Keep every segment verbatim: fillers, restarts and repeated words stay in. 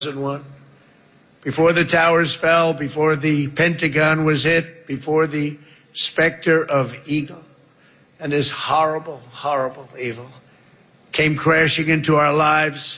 one. Before the towers fell, before the Pentagon was hit, before the specter of Eagle and this horrible, horrible evil came crashing into our lives,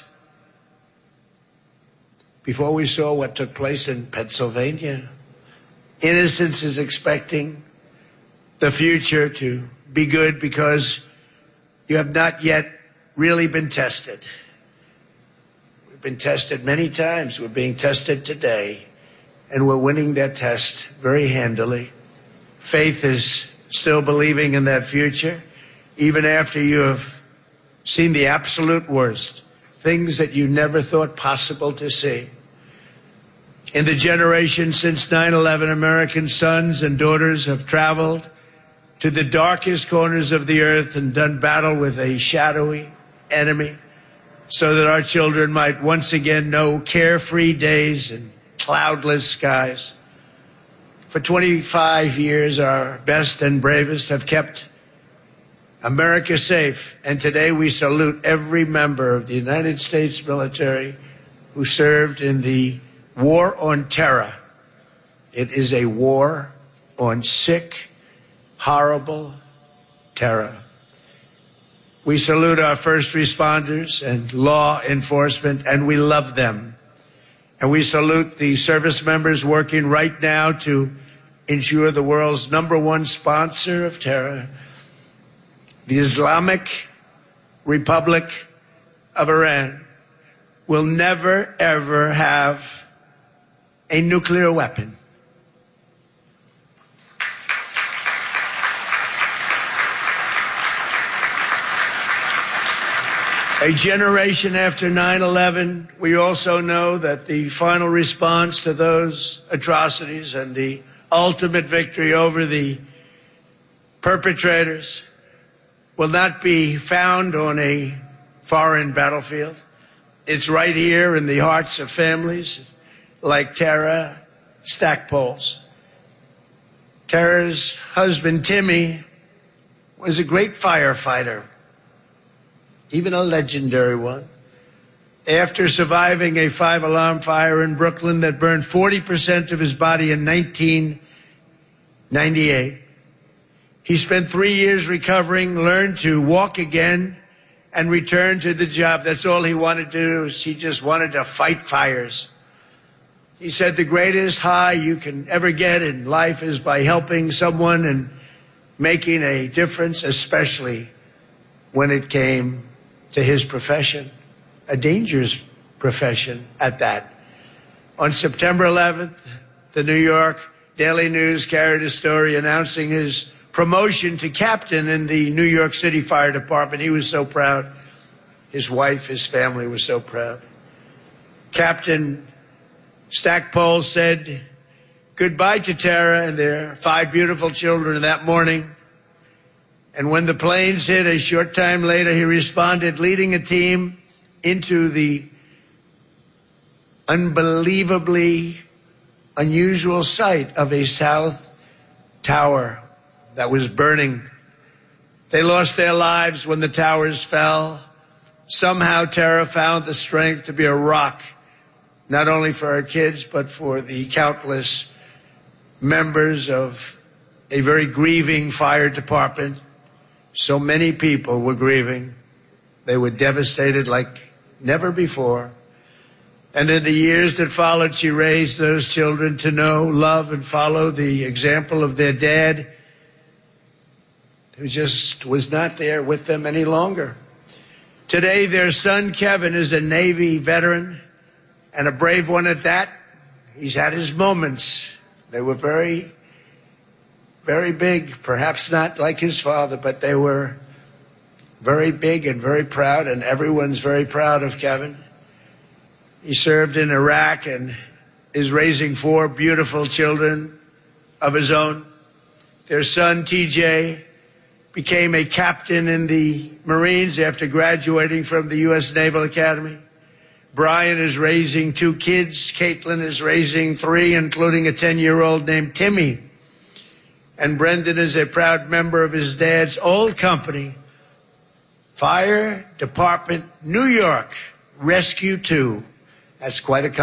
before we saw what took place in Pennsylvania, innocence is expecting the future to be good because you have not yet really been tested. We've been tested many times. We're being tested today, and we're winning that test very handily. Faith is still believing in that future, even after you have seen the absolute worst, things that you never thought possible to see. In the generation since nine eleven, American sons and daughters have traveled to the darkest corners of the earth and done battle with a shadowy enemy so that our children might once again know carefree days and cloudless skies. For twenty-five years, our best and bravest have kept America safe, and today we salute every member of the United States military who served in the War on Terror. It is a war on sick, horrible terror. We salute our first responders and law enforcement, and we love them. And we salute the service members working right now to ensure the world's number one sponsor of terror, the Islamic Republic of Iran, will never, ever have a nuclear weapon. A generation after nine eleven, we also know that the final response to those atrocities and the ultimate victory over the perpetrators will not be found on a foreign battlefield. It's right here in the hearts of families like Tara Stackpole's. Tara's husband, Timmy, was a great firefighter, even a legendary one. After surviving a five-alarm fire in Brooklyn that burned forty percent of his body in nineteen ninety-eight, he spent three years recovering, learned to walk again, and returned to the job. That's all he wanted to do. He just wanted to fight fires. He said the greatest high you can ever get in life is by helping someone and making a difference, especially when it came to his profession, a dangerous profession at that. On September eleventh, the New York Daily News carried a story announcing his promotion to captain in the New York City Fire Department. He was so proud. His wife, his family were so proud. Captain Stackpole said goodbye to Tara and their five beautiful children that morning. And when the planes hit a short time later, he responded, leading a team into the unbelievably unusual sight of a South Tower that was burning. They lost their lives when the towers fell. Somehow Tara found the strength to be a rock, not only for her kids, but for the countless members of a very grieving fire department. So many people were grieving. They were devastated like never before. And in the years that followed, she raised those children to know, love, and follow the example of their dad, who just was not there with them any longer. Today, their son, Kevin, is a Navy veteran, and a brave one at that. He's had his moments. They were very, very big, perhaps not like his father, but they were very big and very proud, and everyone's very proud of Kevin. He served in Iraq and is raising four beautiful children of his own. Their son, T J, became a captain in the Marines after graduating from the U S Naval Academy. Brian is raising two kids. Caitlin is raising three, including a ten-year-old named Timmy. And Brendan is a proud member of his dad's old company, Fire Department New York Rescue two. That's quite a